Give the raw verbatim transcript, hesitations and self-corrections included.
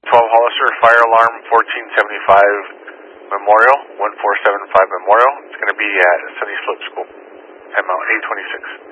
twelve Hollister, fire alarm fourteen seventy-five Memorial, one four seven five Memorial. It's going to be at Sunny Slope School, at Mount eight twenty-six.